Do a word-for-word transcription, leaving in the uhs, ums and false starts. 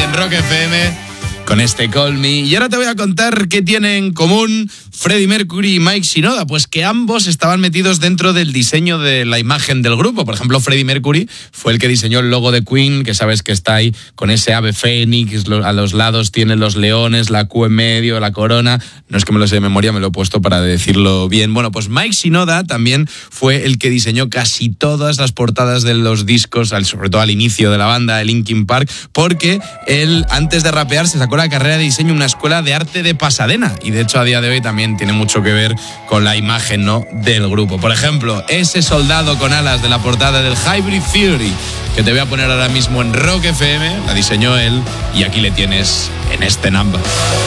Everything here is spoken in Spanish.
en Rock F M con este Call Me. Y ahora te voy a contar qué tienen en común Freddie Mercury y Mike Shinoda, pues que ambos estaban metidos dentro del diseño de la imagen del grupo. Por ejemplo, Freddie Mercury fue el que diseñó el logo de Queen, que sabes que está ahí con ese ave fénix, a los lados tiene los leones, la Q en medio, la corona. No es que me lo sé de memoria, me lo he puesto para decirlo bien. Bueno, pues Mike Shinoda también fue el que diseñó casi todas las portadas de los discos, sobre todo al inicio de la banda, de Linkin Park, porque él, antes de rapear, se sacó la carrera de diseño en una escuela de arte de Pasadena, y de hecho a día de hoy también tiene mucho que ver con la imagen, ¿no?, del grupo. Por ejemplo, ese soldado con alas de la portada del Hybrid Theory, que te voy a poner ahora mismo en Rock F M, la diseñó él, y aquí le tienes en este number.